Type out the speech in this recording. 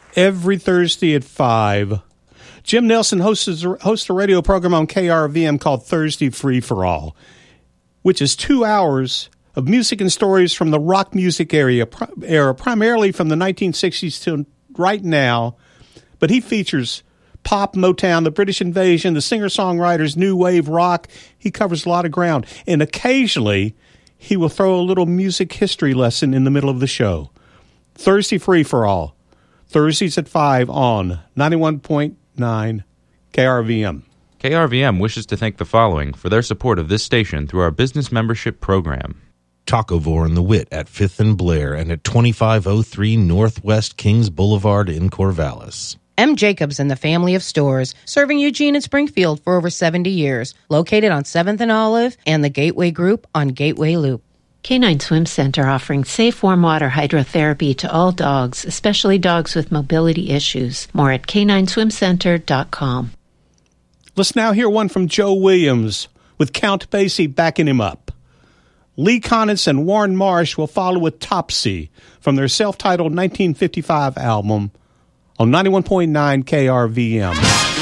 every Thursday at 5. Jim Nelson hosts a radio program on KRVM called Thursday Free for All, which is 2 hours of music and stories from the rock music era, primarily from the 1960s to right now. But he features pop, Motown, the British Invasion, the singer-songwriters, new wave rock. He covers a lot of ground. And occasionally, he will throw a little music history lesson in the middle of the show. Thursday Free for All. Thursdays at 5 on 91.9 KRVM. KRVM wishes to thank the following for their support of this station through our business membership program. Tacovore and the Wit at 5th and Blair and at 2503 Northwest Kings Boulevard in Corvallis. M. Jacobs and the family of stores, serving Eugene and Springfield for over 70 years, located on 7th and Olive and the Gateway Group on Gateway Loop. Canine Swim Center offering safe warm water hydrotherapy to all dogs, especially dogs with mobility issues. More at canineswimcenter.com. Let's now hear one from Joe Williams with Count Basie backing him up. Lee Konitz and Warren Marsh will follow with Topsy from their self-titled 1955 album on 91.9 KRVM.